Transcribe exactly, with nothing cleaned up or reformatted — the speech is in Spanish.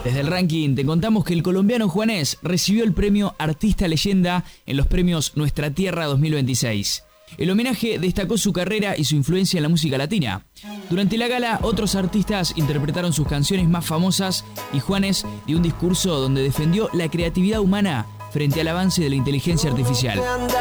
Desde el ranking te contamos que el colombiano Juanes recibió el premio Artista Leyenda en los premios Nuestra Tierra dos mil veintiséis. El homenaje destacó su carrera y su influencia en la música latina. Durante la gala, otros artistas interpretaron sus canciones más famosas y Juanes dio un discurso donde defendió la creatividad humana frente al avance de la inteligencia artificial.